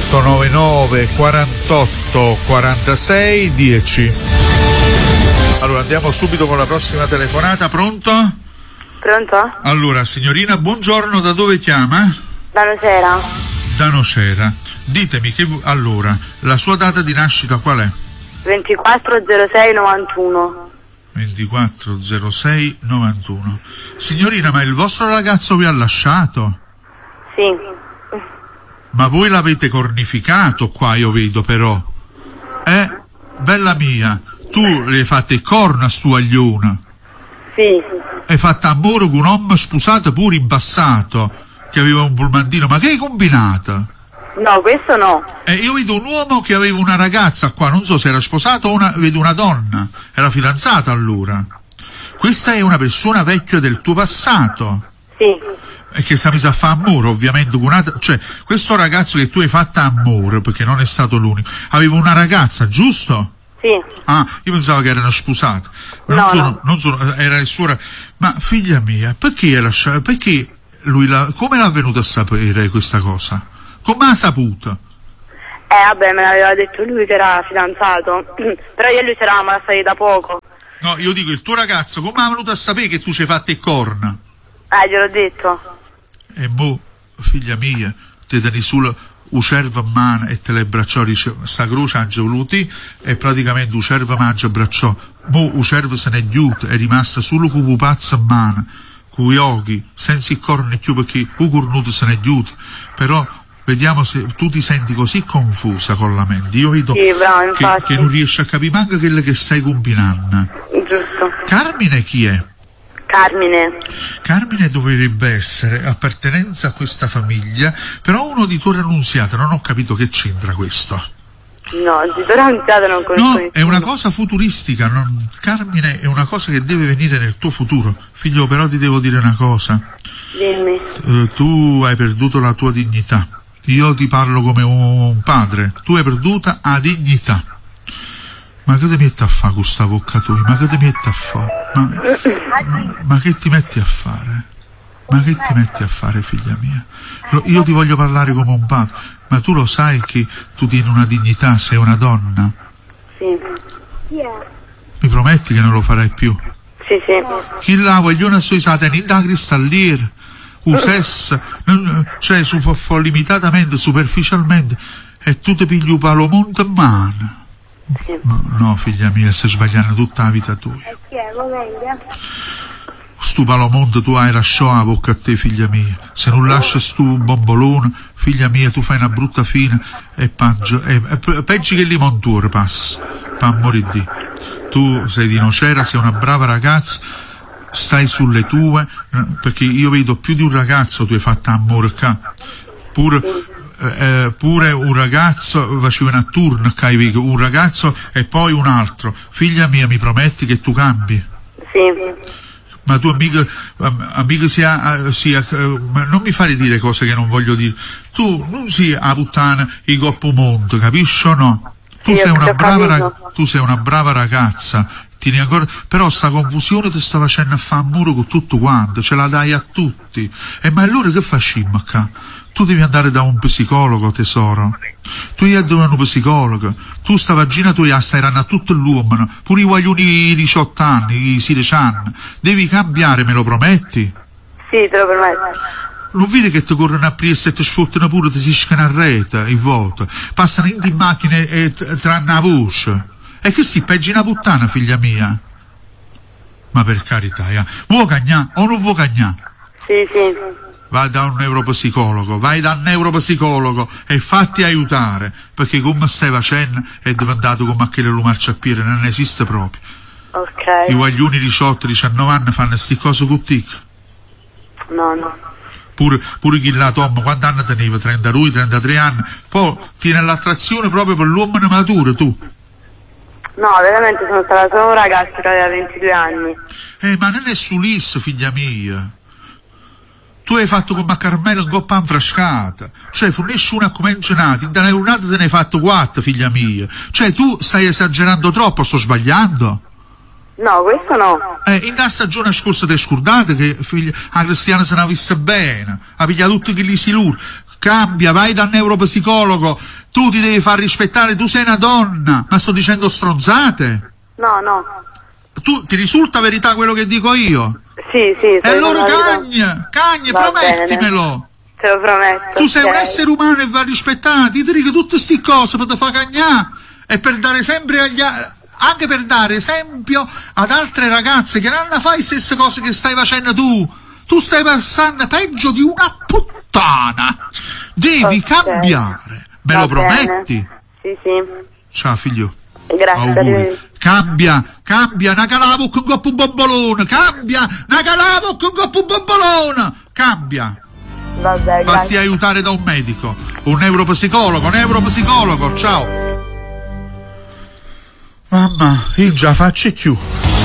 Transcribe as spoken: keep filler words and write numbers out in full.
otto nove nove quarantotto quarantasei dieci. Allora andiamo subito con la prossima telefonata. Pronto? Pronto? Allora signorina, buongiorno, da dove chiama? Da Nocera. Da Nocera. Ditemi che allora la sua data di nascita qual è? ventiquattro zero sei novantuno. ventiquattro zero sei novantuno. Signorina, ma il vostro ragazzo vi ha lasciato? Sì. Ma voi l'avete cornificato qua, io vedo però. Eh? Bella mia, tu le hai fatte corna a sto aglione. Sì. Hai fatto amore con un uomo sposato pure in passato, che aveva un pulmantino, ma che hai combinato? No, questo no. Eh, io vedo un uomo che aveva una ragazza qua, non so se era sposato o una, vedo una donna, era fidanzata allora. Questa è una persona vecchia del tuo passato. Sì. E che si è messa a fare amore, ovviamente, con una, cioè, questo ragazzo che tu hai fatto amore, perché non è stato l'unico, aveva una ragazza, giusto? Sì. Ah, io pensavo che erano sposati. Non no, sono, no. non sono, era il suo. Ma figlia mia, perché hai lasciato, perché lui la, come l'ha venuto a sapere questa cosa? Come ha saputo? Eh vabbè, me l'aveva detto lui che era fidanzato, però io e lui ci eravamo lasciati da poco. No, io dico, il tuo ragazzo come ha venuto a sapere che tu ci hai fatte corna? Eh, gliel'ho detto. E mo, figlia mia, ti tieni solo un cervo in mano e te le bracciò, dice, sta croce ha voluti e praticamente un cervo mangia bracciò. Mo un cervo se n'è giuto, è rimasto solo con un pazzo in mano, con gli occhi, senza il corno più perché un cornuto se n'è giuto. Però vediamo se tu ti senti così confusa con la mente. Io vedo sì, bravo, che, che non riesci a capire manco quello che stai combinando. Giusto. Carmine chi è? Carmine. Carmine dovrebbe essere appartenenza a questa famiglia, però uno di tuo Annunziata, non ho capito che c'entra questo. No, di tuo Annunziata non conosco No, nessuno. è una cosa futuristica, non, Carmine è una cosa che deve venire nel tuo futuro. Figlio, però ti devo dire una cosa. Dimmi. Uh, tu hai perduto la tua dignità. Io ti parlo come un padre. Tu hai perduta la dignità. Ma che ti metti a fare con sta bocca tua? Ma che ti metti a fare? Ma, ma, ma che ti metti a fare? Ma che ti metti a fare, figlia mia? Io ti voglio parlare come un padre, ma tu lo sai che tu tieni una dignità, sei una donna? Sì. Mi prometti che non lo farai più? Sì, sì. Chi la vogliono sui satani da cristalliere, un sesso, cioè su, limitatamente, superficialmente, e tu ti pigli un palomonte in mano. Sì. No, no, figlia mia, stai sbagliando tutta la vita tua. Stu palomonte tu hai lasciato la bocca a te, figlia mia. Se non lasci stu bombolone, figlia mia, tu fai una brutta fine e peggio, e, e, peggio che limontore passa, per amore di. Tu sei di Nocera, sei una brava ragazza, stai sulle tue, perché io vedo più di un ragazzo tu hai fatto amore qua. Pure, eh, pure un ragazzo faceva una turno, un ragazzo e poi un altro. Figlia mia, mi prometti che tu cambi? Sì. Ma tu amica, amica sia, sia, non mi fare dire cose che non voglio dire. Tu non sia a puttana i coppomonte, capisci o no? Tu sì, sei una brava rag- tu sei una brava ragazza, tieni ancora, però sta confusione ti sta facendo a fare amore con tutto quanto, ce la dai a tutti. E ma allora che facciamo qua? Tu devi andare da un psicologo, tesoro. Tu hai da un psicologo. Tu sta vagina tua sta erano a tutto l'uomo, pure i guaglioni di diciotto anni, i sedici anni. Devi cambiare, me lo prometti? Sì, te lo prometto. Non vedi che ti corrono a presa e ti sfottano pure, ti si scana a rete, in vuoto. Passano in macchine e tranne la voce. E che si peggi una puttana, figlia mia? Ma per carità, eh. Vuoi cagnà o non vuoi cagnà? Sì, sì. Vai da un neuropsicologo, vai da un neuropsicologo e fatti aiutare, perché come stai facendo è diventato come aquele lo marciapiede, non esiste proprio. Ok. I guaglioni diciotto diciannove anni fanno sti cose con te. No, no. Pure, pure chi la Tom, quanti anni teneva? trentadue, trentatré anni. Poi tiene l'attrazione proprio per l'uomo maturo, tu. No, veramente sono stata solo un ragazzo che aveva ventidue anni. Eh, ma non è sull'is, figlia mia. Tu hai fatto come a Carmelo in coppa infrascata, cioè fu nessuno a come incenati, in una giornata te ne hai fatto quattro, figlia mia. Cioè tu stai esagerando troppo, sto sbagliando? No, questo no. Eh, in la stagione scorsa ti scordate che figlia, la Cristiana se ne ha vista bene, ha pigliato tutti che gli si lur. Cambia, vai dal neuropsicologo, Tu ti devi far rispettare, tu sei una donna, ma sto dicendo stronzate? No, no. Tu, ti risulta verità quello che dico io? Sì, sì. E allora cagna, cagna, Va promettimelo. bene. Te lo prometto. Tu sei ok. un essere umano e va rispettato, ti dico tutte queste cose per te far cagnare e per dare sempre agli altri, anche per dare esempio ad altre ragazze che non fai le stesse cose che stai facendo tu. Tu stai passando peggio di una puttana. Devi Okay. cambiare. Me Va lo bene. prometti? Sì, sì. Ciao figlio. Grazie. Auguri. arrivederci. Cambia, cambia, una calavo con coppo un bombolone, cambia, una calavo con coppo un bombolone, cambia. Vabbè, Fatti grazie. aiutare da un medico, un neuropsicologo, un neuropsicologo, ciao. Mamma, io già faccio più.